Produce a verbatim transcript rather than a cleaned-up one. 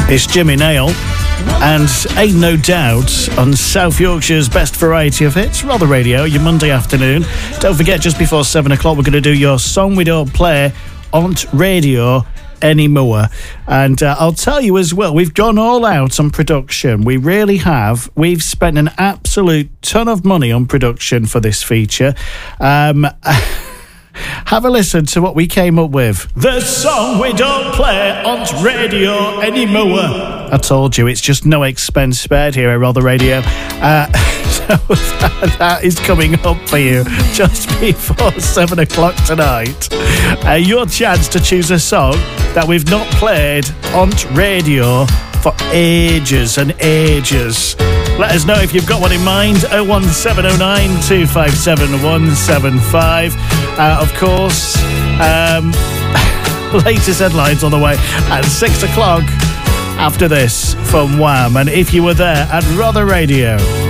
It's Jimmy Nail. And ain't no doubt on South Yorkshire's best variety of hits, Rother Radio, your Monday afternoon. Don't forget, just before seven o'clock, we're going to do your song we don't play on radio anymore. And uh, I'll tell you as well, we've gone all out on production. We really have. We've spent an absolute ton of money on production for this feature. Um... Have a listen to what we came up with. The song we don't play on radio anymore. I told you, it's just no expense spared here at Rother Radio. Uh, so that, that is coming up for you just before seven o'clock tonight. Uh, your chance to choose a song that we've not played on radio for ages and ages. Let us know if you've got one in mind. oh one seven oh nine, two five seven, one seven five. Uh, of course, um, latest headlines on the way at six o'clock after this from Wham. And if you were there at Rother Radio...